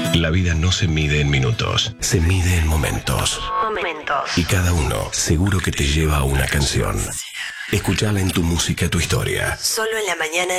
La vida no se mide en minutos, se mide en momentos. Y cada uno seguro que te lleva a una canción. Escuchala en Tu Música, Tu Historia. Solo en la mañana.